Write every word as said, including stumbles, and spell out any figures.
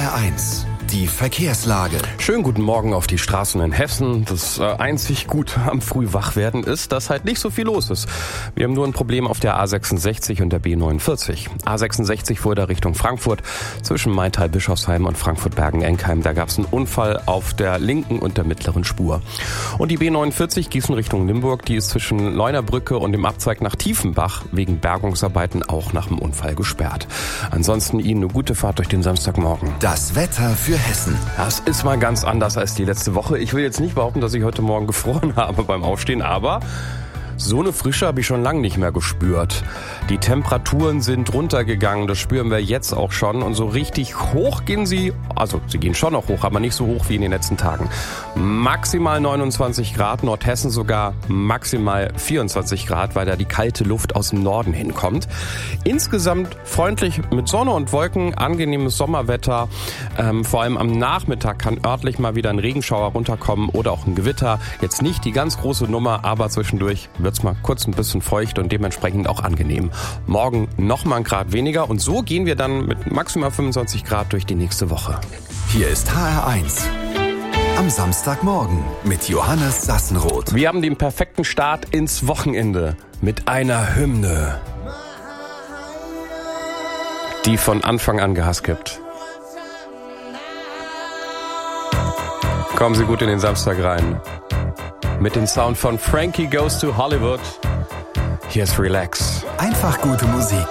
R eins, die Verkehrslage. Schönen guten Morgen auf die Straßen in Hessen. Das äh, einzig Gute am Frühwachwerden ist, dass halt nicht so viel los ist. Wir haben nur ein Problem auf der A sechsundsechzig und der B neunundvierzig. A sechsundsechzig fuhr da Richtung Frankfurt zwischen Maintal-Bischofsheim und Frankfurt-Bergen-Enkheim. Da gab es einen Unfall auf der linken und der mittleren Spur. Und die B neunundvierzig Gießen Richtung Limburg, die ist zwischen Leunabrücke und dem Abzweig nach Tiefenbach wegen Bergungsarbeiten auch nach dem Unfall gesperrt. Ansonsten Ihnen eine gute Fahrt durch den Samstagmorgen. Das Wetter für Hessen. Das ist mal ganz anders als die letzte Woche. Ich will jetzt nicht behaupten, dass ich heute Morgen gefroren habe beim Aufstehen, aber so eine Frische habe ich schon lange nicht mehr gespürt. Die Temperaturen sind runtergegangen, das spüren wir jetzt auch schon. Und so richtig hoch gehen sie, also sie gehen schon noch hoch, aber nicht so hoch wie in den letzten Tagen. Maximal neunundzwanzig Grad, Nordhessen sogar maximal vierundzwanzig Grad, weil da die kalte Luft aus dem Norden hinkommt. Insgesamt freundlich mit Sonne und Wolken, angenehmes Sommerwetter. Ähm, vor allem am Nachmittag kann örtlich mal wieder ein Regenschauer runterkommen oder auch ein Gewitter. Jetzt nicht die ganz große Nummer, aber zwischendurch wird's mal kurz ein bisschen feucht und dementsprechend auch angenehm. Morgen noch mal ein Grad weniger und so gehen wir dann mit maximal fünfundzwanzig Grad durch die nächste Woche. Hier ist H R eins. Am Samstagmorgen mit Johannes Sassenroth. Wir haben den perfekten Start ins Wochenende mit einer Hymne, die von Anfang an Gas gibt. Kommen Sie gut in den Samstag rein. Mit dem Sound von Frankie Goes to Hollywood. Hier ist Relax. Einfach gute Musik.